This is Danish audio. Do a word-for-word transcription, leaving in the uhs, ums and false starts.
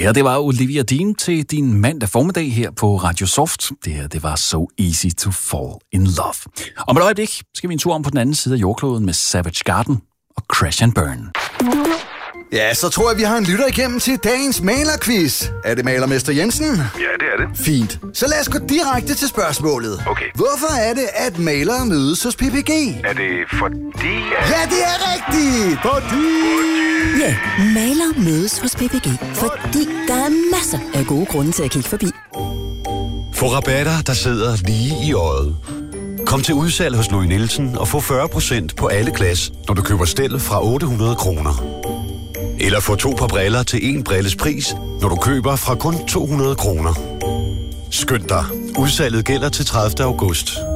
her, det var Olivia Dean til din mandag formiddag her på Radio Soft. Det her, det var So Easy to Fall in Love. Om et øjeblik skal vi en tur om på den anden side af jordkloden med Savage Garden og Crash and Burn. Ja, så tror jeg, vi har en lytter igennem til dagens malerquiz. Er det malermester Jensen? Ja, det er det. Fint. Så lad os gå direkte til spørgsmålet. Okay. Hvorfor er det, at malere mødes hos P P G? Er det fordi... Ja, det er rigtigt! Fordi... Ja, malere mødes hos P P G, fordi der er masser af gode grunde til at kigge forbi. Få rabatter, der sidder lige i øjet. Kom til udsalg hos Louis Nielsen og få fyrre procent på alle glas, når du køber stel fra otte hundrede kroner. Eller få to par briller til en brilles pris, når du køber fra kun to hundrede kroner. Skynd dig. Udsalget gælder til tredivte august.